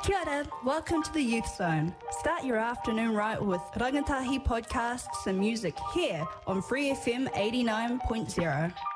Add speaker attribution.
Speaker 1: Kia ora, welcome to the Youth Zone. Start your afternoon right with rangatahi podcasts and music here on Free FM 89.0.